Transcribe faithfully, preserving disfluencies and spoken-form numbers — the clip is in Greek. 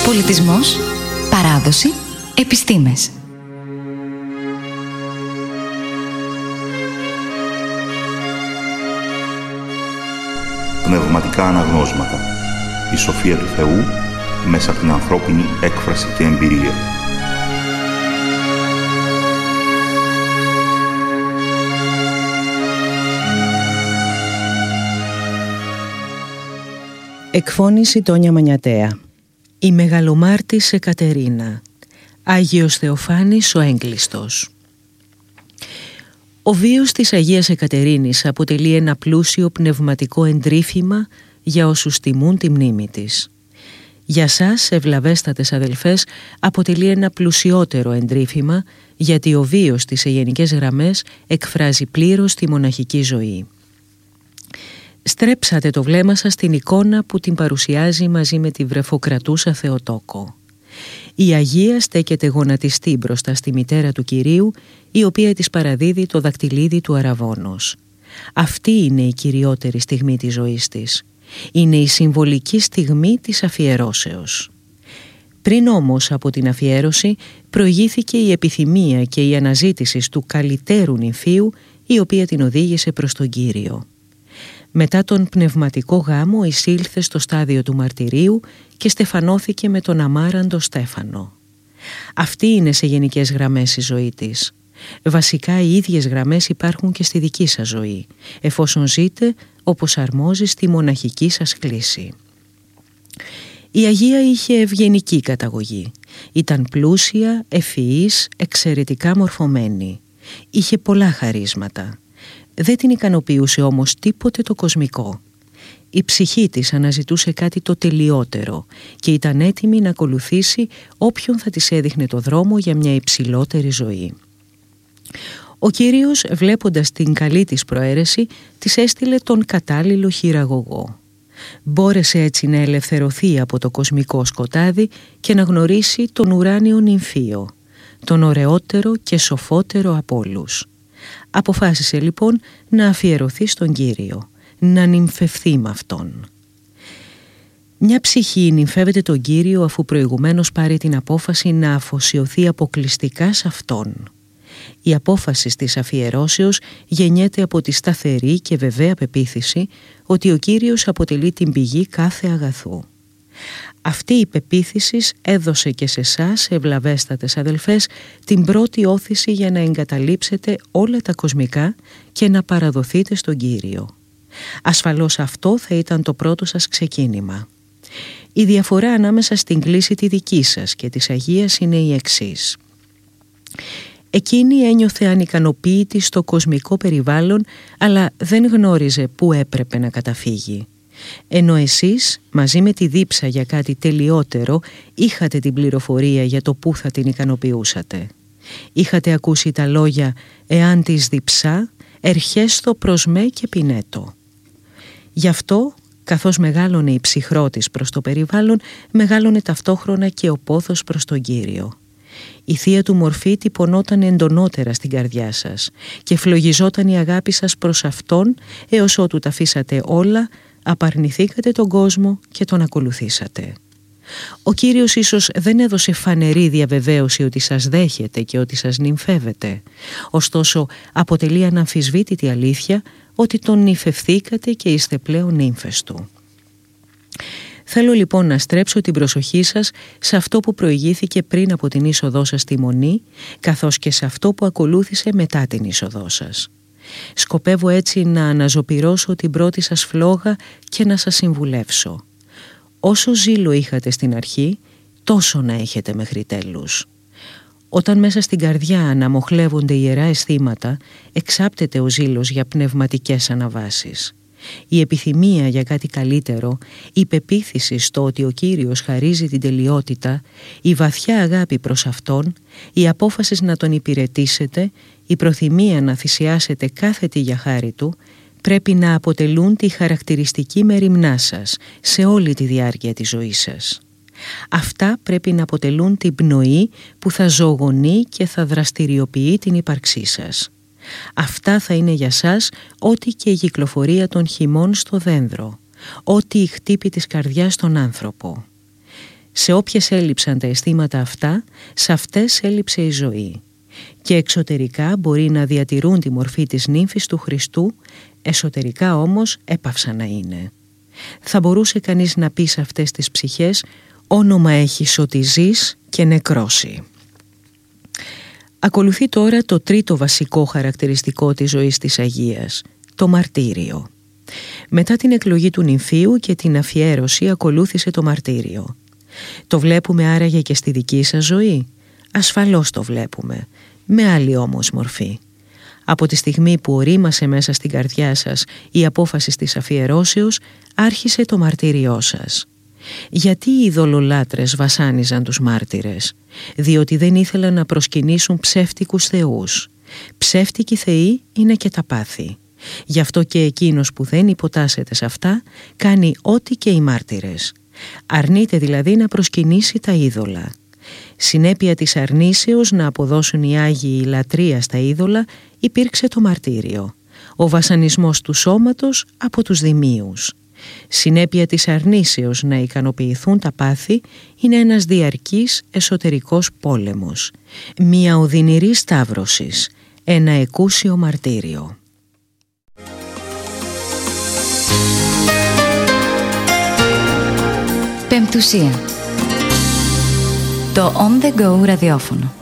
Πολιτισμός, παράδοση, επιστήμες. Πνευματικά αναγνώσματα. Η σοφία του Θεού μέσα από την ανθρώπινη έκφραση και εμπειρία. Εκφώνηση Τόνια Μανιατέα. Η Μεγαλομάρτης Εκατερίνα. Άγιος Θεοφάνης ο Έγκλειστος. Ο βίος της Αγίας Εκατερίνης αποτελεί ένα πλούσιο πνευματικό εντρίφημα για όσους τιμούν τη μνήμη της. Για σας, ευλαβέστατες αδελφές, αποτελεί ένα πλουσιότερο εντρίφημα, γιατί ο βίος της σε γενικές γραμμές εκφράζει πλήρως τη μοναχική ζωή. Στρέψατε το βλέμμα σας στην εικόνα που την παρουσιάζει μαζί με τη βρεφοκρατούσα Θεοτόκο. Η Αγία στέκεται γονατιστή μπροστά στη μητέρα του Κυρίου, η οποία της παραδίδει το δακτυλίδι του αραβώνος. Αυτή είναι η κυριότερη στιγμή της ζωής της. Είναι η συμβολική στιγμή της αφιερώσεως. Πριν όμως από την αφιέρωση προηγήθηκε η επιθυμία και η αναζήτηση του καλυτέρου νυμφίου, η οποία την οδήγησε προς τον Κύριο. Μετά τον πνευματικό γάμο εισήλθε στο στάδιο του μαρτυρίου και στεφανώθηκε με τον αμάραντο Στέφανο. Αυτή είναι σε γενικές γραμμές η ζωή της. Βασικά οι ίδιες γραμμές υπάρχουν και στη δική σας ζωή, εφόσον ζείτε όπως αρμόζει στη μοναχική σας κλίση. Η Αγία είχε ευγενική καταγωγή. Ήταν πλούσια, ευφυής, εξαιρετικά μορφωμένη. Είχε πολλά χαρίσματα. Δεν την ικανοποιούσε όμως τίποτε το κοσμικό. Η ψυχή της αναζητούσε κάτι το τελειότερο και ήταν έτοιμη να ακολουθήσει όποιον θα της έδειχνε το δρόμο για μια υψηλότερη ζωή. Ο Κύριος, βλέποντας την καλή της προαίρεση, της έστειλε τον κατάλληλο χειραγωγό. Μπόρεσε έτσι να ελευθερωθεί από το κοσμικό σκοτάδι και να γνωρίσει τον ουράνιο νυμφίο, τον ωραιότερο και σοφότερο από όλους. Αποφάσισε λοιπόν να αφιερωθεί στον Κύριο, να νυμφευθεί με Αυτόν. Μια ψυχή νυμφεύεται τον Κύριο αφού προηγουμένως πάρει την απόφαση να αφοσιωθεί αποκλειστικά σε Αυτόν. Η απόφαση της αφιερώσεως γεννιέται από τη σταθερή και βεβαία πεποίθηση ότι ο Κύριος αποτελεί την πηγή κάθε αγαθού. Αυτή η πεποίθηση έδωσε και σε εσάς, ευλαβέστατες αδελφές, την πρώτη όθηση για να εγκαταλείψετε όλα τα κοσμικά και να παραδοθείτε στον Κύριο. Ασφαλώς αυτό θα ήταν το πρώτο σας ξεκίνημα. Η διαφορά ανάμεσα στην κλίση τη δική σας και της Αγίας είναι η εξής. Εκείνη ένιωθε ανικανοποίητη στο κοσμικό περιβάλλον, αλλά δεν γνώριζε πού έπρεπε να καταφύγει. Ενώ εσείς, μαζί με τη δίψα για κάτι τελειότερο, είχατε την πληροφορία για το πού θα την ικανοποιούσατε. Είχατε ακούσει τα λόγια «Εάν της διψά, ερχέστο προς με και πινέτο». Γι' αυτό, καθώς μεγάλωνε η ψυχρό της προς το περιβάλλον, μεγάλωνε ταυτόχρονα και ο πόθος προς τον Κύριο. Η θεία του μορφή τυπωνόταν εντονότερα στην καρδιά σας και φλογιζόταν η αγάπη σας προς Αυτόν, έως ότου τα αφήσατε όλα, απαρνηθήκατε τον κόσμο και τον ακολουθήσατε. Ο Κύριος ίσως δεν έδωσε φανερή διαβεβαίωση ότι σας δέχεται και ότι σας νυμφεύεται. Ωστόσο, αποτελεί αναμφισβήτητη αλήθεια ότι τον νυμφευθήκατε και είστε πλέον νύμφες του. Θέλω λοιπόν να στρέψω την προσοχή σας σε αυτό που προηγήθηκε πριν από την είσοδό σας στη Μονή, καθώς και σε αυτό που ακολούθησε μετά την είσοδό σας. Σκοπεύω έτσι να αναζωπυρώσω την πρώτη σας φλόγα και να σας συμβουλεύσω. Όσο ζήλο είχατε στην αρχή, τόσο να έχετε μέχρι τέλους. Όταν μέσα στην καρδιά αναμοχλεύονται ιερά αισθήματα, εξάπτεται ο ζήλος για πνευματικές αναβάσεις. Η επιθυμία για κάτι καλύτερο, η πεποίθηση στο ότι ο Κύριος χαρίζει την τελειότητα, η βαθιά αγάπη προς Αυτόν, η απόφαση να Τον υπηρετήσετε, η προθυμία να θυσιάσετε κάθε τι για χάρη Του, πρέπει να αποτελούν τη χαρακτηριστική μεριμνά σας σε όλη τη διάρκεια της ζωής σας. Αυτά πρέπει να αποτελούν την πνοή που θα ζωογονεί και θα δραστηριοποιεί την ύπαρξή σας. Αυτά θα είναι για σας ό,τι και η κυκλοφορία των χυμών στο δένδρο, ό,τι η χτύπη της καρδιάς στον άνθρωπο. Σε όποιες έλειψαν τα αισθήματα αυτά, σε αυτές έλειψε η ζωή. Και εξωτερικά μπορεί να διατηρούν τη μορφή της νύμφης του Χριστού, εσωτερικά όμως έπαυσαν να είναι. Θα μπορούσε κανείς να πει σε αυτές τις ψυχές, όνομα έχεις ότι ζεις και νεκρώσει. Ακολουθεί τώρα το τρίτο βασικό χαρακτηριστικό της ζωής της Αγίας, το μαρτύριο. Μετά την εκλογή του νυμφίου και την αφιέρωση ακολούθησε το μαρτύριο. Το βλέπουμε άραγε και στη δική σας ζωή? Ασφαλώς το βλέπουμε, με άλλη όμως μορφή. Από τη στιγμή που ορίμασε μέσα στην καρδιά σας η απόφαση της αφιερώσεως, άρχισε το μαρτύριό σας. Γιατί οι ειδωλολάτρες βασάνιζαν τους μάρτυρες? Διότι δεν ήθελαν να προσκυνήσουν ψεύτικους θεούς. Ψεύτικοι θεοί είναι και τα πάθη. Γι' αυτό και εκείνος που δεν υποτάσσεται σε αυτά κάνει ό,τι και οι μάρτυρες. Αρνείται δηλαδή να προσκυνήσει τα είδωλα. Συνέπεια της αρνήσεως να αποδώσουν οι Άγιοι λατρεία στα είδωλα υπήρξε το μαρτύριο, ο βασανισμός του σώματος από τους δημίους. Συνέπεια της αρνήσεως να ικανοποιηθούν τα πάθη είναι ένας διαρκής εσωτερικός πόλεμος, μια οδυνηρή σταύρωσης, ένα εκούσιο μαρτύριο. Πεμπτουσία. Το On The Go ραδιόφωνο.